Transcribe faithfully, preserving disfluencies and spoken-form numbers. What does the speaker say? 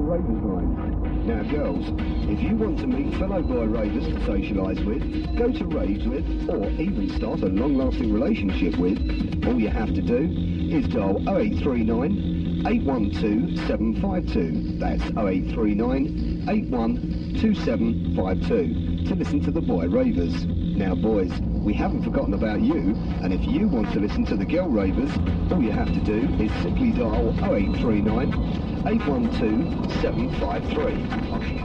Ravers line. Now girls, if you want to meet fellow boy ravers to socialise with, go to raves with, or even start a long-lasting relationship with, all you have to do is dial oh eight three nine, eight one two, seven five two. That's oh eight three nine, eight one two, seven five two to listen to the boy ravers. Now boys, we haven't forgotten about you, and if you want to listen to the girl ravers, all you have to do is simply dial oh eight three nine, eight one two, seven five three.